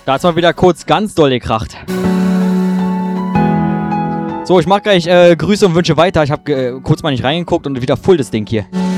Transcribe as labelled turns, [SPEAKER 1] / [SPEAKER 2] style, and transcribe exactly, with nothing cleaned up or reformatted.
[SPEAKER 1] Da hat's mal wieder kurz ganz doll gekracht. So, ich mach gleich äh, Grüße und Wünsche weiter. Ich habe äh, kurz mal nicht reingeguckt und wieder voll das Ding hier.